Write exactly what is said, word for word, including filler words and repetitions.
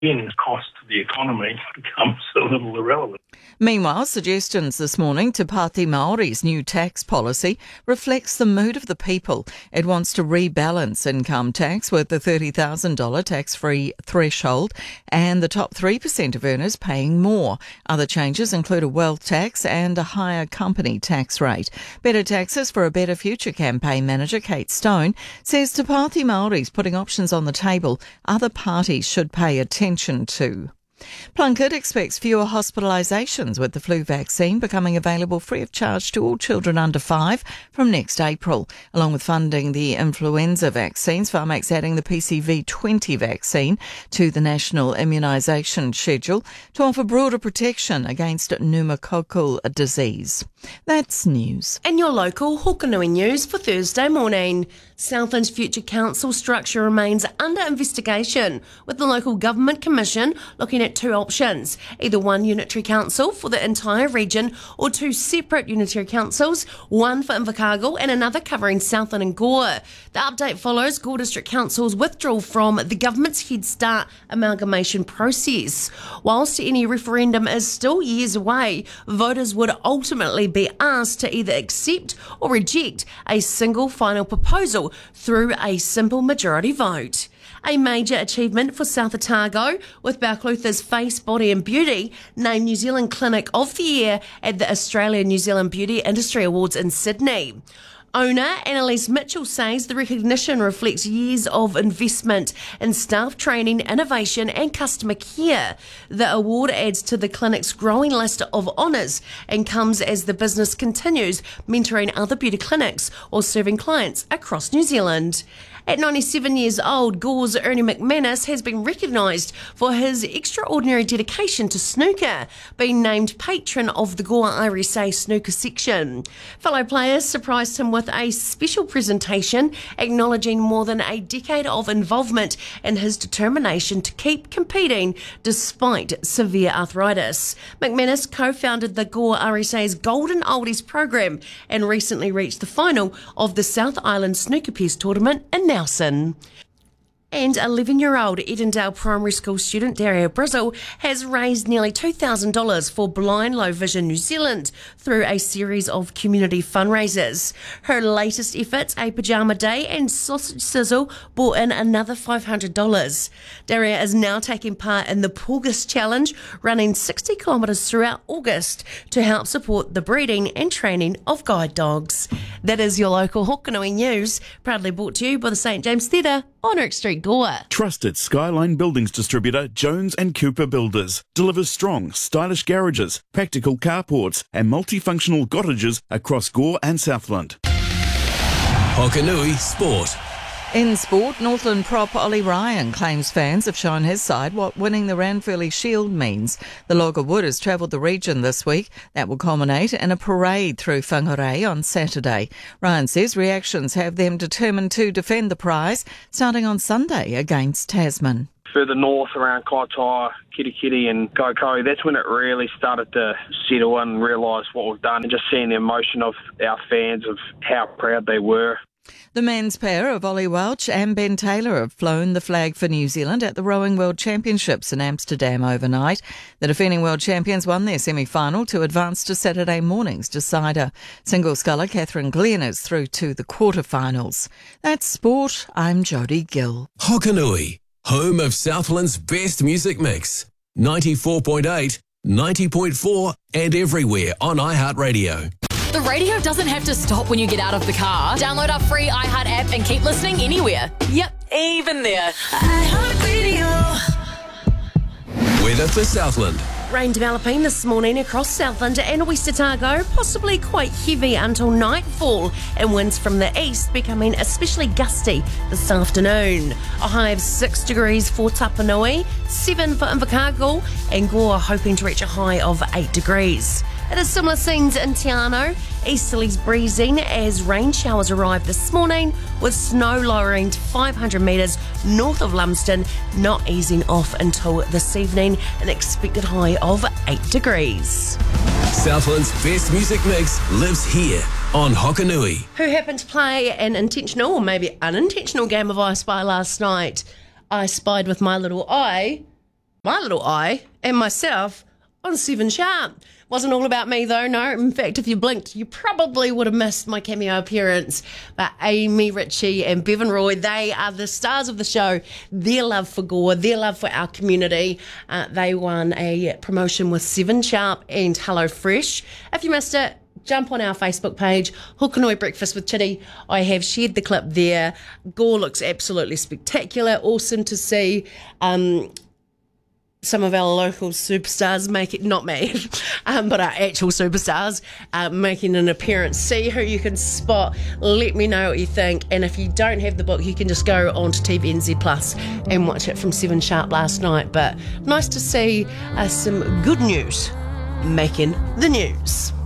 again, cost to the economy becomes a little irrelevant. Meanwhile, suggestions this morning to Pāti Māori's new tax policy reflects the mood of the people. It wants to rebalance income tax with the thirty thousand dollars tax-free threshold and the top three percent of earners paying more. Other changes include a wealth tax and a higher company tax rate. Better Taxes for a Better Future campaign manager Kate Stone says Te Pāti Māori's putting options on the table other parties should pay attention to. Plunkett expects fewer hospitalisations with the flu vaccine becoming available free of charge to all children under five from next April. Along with funding the influenza vaccines, Pharmac's adding the P C V twenty vaccine to the national immunisation schedule to offer broader protection against pneumococcal disease. That's news. And your local Hokanui news for Thursday morning. Southland's future council structure remains under investigation, with the local government commission looking at two options, either one unitary council for the entire region or two separate unitary councils, one for Invercargill and another covering Southland and Gore. The update follows Gore District Council's withdrawal from the government's Head Start amalgamation process. Whilst any referendum is still years away, voters would ultimately be asked to either accept or reject a single final proposal through a simple majority vote. A major achievement for South Otago, with Balclutha's Face, Body and Beauty named New Zealand Clinic of the Year at the Australia New Zealand Beauty Industry Awards in Sydney. Owner Annalise Mitchell says the recognition reflects years of investment in staff training, innovation and customer care. The award adds to the clinic's growing list of honours and comes as the business continues mentoring other beauty clinics or serving clients across New Zealand. At ninety-seven years old, Gore's Ernie McManus has been recognised for his extraordinary dedication to snooker, being named patron of the Gore R S A snooker section. Fellow players surprised him with a special presentation acknowledging more than a decade of involvement and his determination to keep competing despite severe arthritis. McManus co-founded the Gore R S A's Golden Oldies program and recently reached the final of the South Island Snooker Piece tournament in Nelson. And eleven-year-old Edendale Primary School student Daria Brizzle has raised nearly two thousand dollars for Blind Low Vision New Zealand through a series of community fundraisers. Her latest efforts, a pyjama day and sausage sizzle, brought in another five hundred dollars. Daria is now taking part in the Porgus Challenge, running sixty kilometres throughout August to help support the breeding and training of guide dogs. That is your local Hokanui news, proudly brought to you by the Saint James Theatre on Oak Street, Gore. Trusted Skyline Buildings distributor Jones and Cooper Builders delivers strong, stylish garages, practical carports and multifunctional cottages across Gore and Southland. Hokanui Sport. In sport, Northland prop Ollie Ryan claims fans have shown his side what winning the Ranfurly Shield means. The log of wood has travelled the region this week. That will culminate in a parade through Whangarei on Saturday. Ryan says reactions have them determined to defend the prize, starting on Sunday against Tasman. Further north around Kaitaia, Kirikiri and Kaikoui, that's when it really started to settle in and realise what we've done, and just seeing the emotion of our fans, of how proud they were. The men's pair of Ollie Welch and Ben Taylor have flown the flag for New Zealand at the Rowing World Championships in Amsterdam overnight. The defending world champions won their semi-final to advance to Saturday morning's decider. Single sculler Catherine Glenn is through to the quarterfinals. That's sport. I'm Jodie Gill. Hokanui, home of Southland's best music mix. ninety-four point eight, ninety point four and everywhere on iHeartRadio. The radio doesn't have to stop when you get out of the car. Download our free iHeart app and keep listening anywhere. Yep, even there. iHeartRadio. Weather for Southland. Rain developing this morning across Southland and West Otago, possibly quite heavy until nightfall, and winds from the east becoming especially gusty this afternoon. A high of six degrees for Tapanui, seven for Invercargill, and Gore hoping to reach a high of eight degrees. It is similar scenes in Te Anau. Easterlies breezing as rain showers arrive this morning, with snow lowering to five hundred metres north of Lumsden, not easing off until this evening, an expected high of eight degrees. Southland's best music mix lives here on Hokanui. Who happened to play an intentional or maybe unintentional game of I Spy last night? I spied with my little eye my little eye and myself on Seven Sharp. Wasn't all about me though, no. In fact, if you blinked, you probably would have missed my cameo appearance. But Amy Ritchie and Bevan Roy, they are the stars of the show. Their love for Gore, their love for our community. Uh, they won a promotion with Seven Sharp and HelloFresh. If you missed it, jump on our Facebook page, Hokanui Breakfast with Chitty. I have shared the clip there. Gore looks absolutely spectacular. Awesome to see. Um... Some of our local superstars make it, not me, um, but our actual superstars uh, making an appearance. See who you can spot. Let me know what you think. And if you don't have the book, you can just go on to T V N Z Plus and watch it from seven sharp last night. But nice to see uh, some good news making the news.